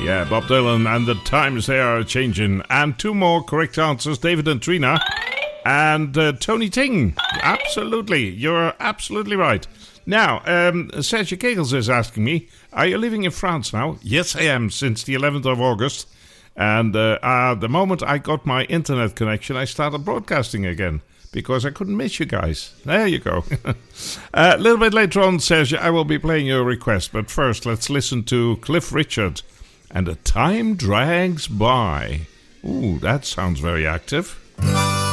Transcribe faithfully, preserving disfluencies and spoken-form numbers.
Yeah, Bob Dylan and the times they are changing. And two more correct answers, David and Trina. And uh, Tony Ting. Absolutely. You're absolutely right. Now, um, Sergio Kegels is asking me, are you living in France now? Yes, I am, since the eleventh of August. And uh, uh, the moment I got my internet connection, I started broadcasting again. Because I couldn't miss you guys. There you go. uh, a little bit later on, Sergio, I will be playing your request. But first, let's listen to Cliff Richard. And the time drags by. Ooh, that sounds very active.